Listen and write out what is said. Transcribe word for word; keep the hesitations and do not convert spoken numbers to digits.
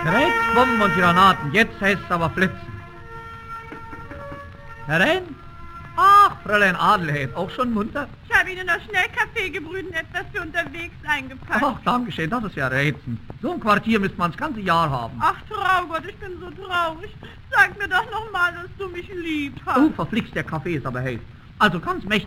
Gerät's, Bomben und Granaten, jetzt heißt's aber flitzen. Herein? Ach, Fräulein Adelheid, auch schon munter? Ich habe Ihnen noch schnell Kaffee gebrüht und etwas für unterwegs eingepackt. Ach, danke schön, das ist ja reizend. So ein Quartier müsste man das ganze Jahr haben. Ach, Traugott, ich bin so traurig. Sag mir doch noch mal, dass du mich lieb hast. Oh, verflixt, der Kaffee ist aber heiß. Also ganz mächtig.